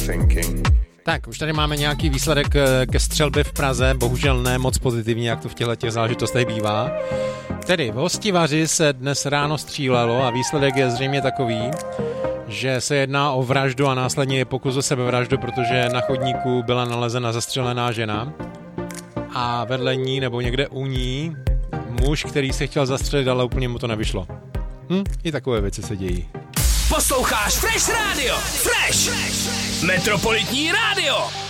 thinking. Tak, už tady máme nějaký výsledek ke střelbě v Praze, bohužel ne moc pozitivní, jak to v těchto záležitostech bývá. Tedy v Hostivaři se dnes ráno střílelo a výsledek je zřejmě takový, že se jedná o vraždu a následně je pokus o sebevraždu, protože na chodníku byla nalezena zastřelená žena a vedle ní nebo někde u ní muž, který se chtěl zastřelit, ale úplně mu to nevyšlo. I takové věci se dějí. Posloucháš Fresh Radio. Fresh. Metropolitní rádio.